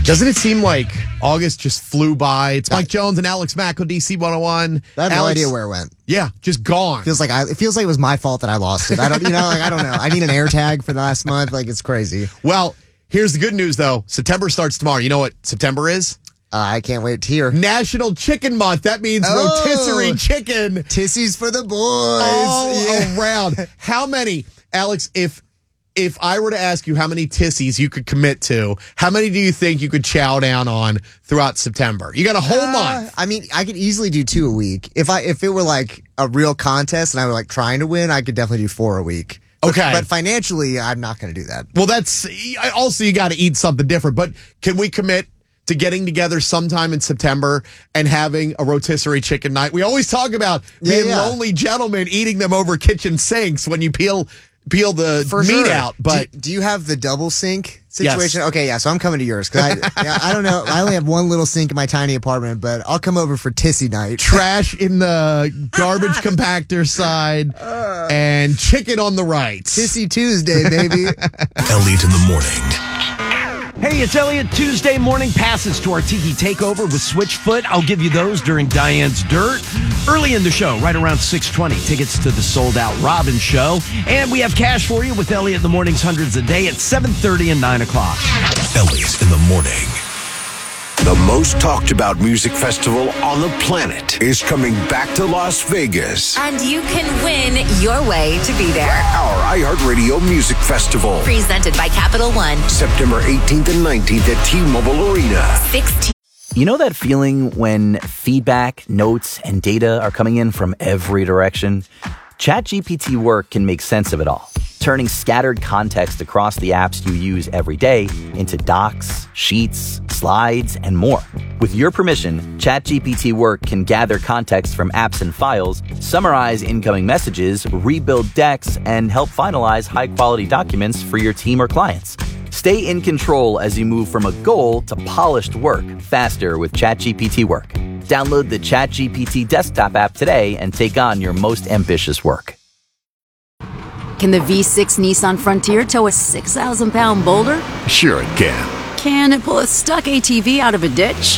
Doesn't it seem like August just flew by? It's Mike Jones and Alex Mack on DC 101. I have no idea where it went. Yeah, just gone. It feels like it was my fault that I lost it. I don't know. I need an air tag for the last month. Like, it's crazy. Well, here's the good news, though. September starts tomorrow. You know what September is? I can't wait to hear. National Chicken Month. That means rotisserie chicken. Tissies for the boys. All around. How many, Alex, if I were to ask you how many tissies you could commit to, how many do you think you could chow down on throughout September? You got a whole month. I mean, I could easily do 2 a week. If it were like a real contest and I were like trying to win, I could definitely do 4 a week. Okay. But financially, I'm not going to do that. Well, that's also, you got to eat something different. But can we commit to getting together sometime in September and having a rotisserie chicken night? We always talk about being lonely gentlemen eating them over kitchen sinks when you peel the meat out. But do you have the double sink situation? Yes. Okay, yeah. So I'm coming to yours because I don't know. I only have one little sink in my tiny apartment, but I'll come over for Tissy night. Trash in the garbage compactor side and chicken on the right. Tissy Tuesday, baby. Elliot in the morning. Hey, it's Elliot. Tuesday morning passes to our Tiki Takeover with Switchfoot. I'll give you those during Diane's Dirt. Early in the show, right around 6:20, tickets to the sold-out Robin Show. And we have cash for you with Elliot in the Morning's Hundreds a Day at 7:30 and 9 o'clock. Elliot in the morning. The most talked about music festival on the planet is coming back to Las Vegas. And you can win your way to be there. Our iHeartRadio Music Festival. Presented by Capital One. September 18th and 19th at T-Mobile Arena. 16. You know that feeling when feedback, notes, and data are coming in from every direction? ChatGPT Work can make sense of it all, turning scattered context across the apps you use every day into docs, sheets, slides, and more. With your permission, ChatGPT Work can gather context from apps and files, summarize incoming messages, rebuild decks, and help finalize high-quality documents for your team or clients. Stay in control as you move from a goal to polished work faster with ChatGPT Work. Download the ChatGPT desktop app today and take on your most ambitious work. Can the V6 Nissan Frontier tow a 6,000-pound boulder? Sure it can. Can it pull a stuck ATV out of a ditch?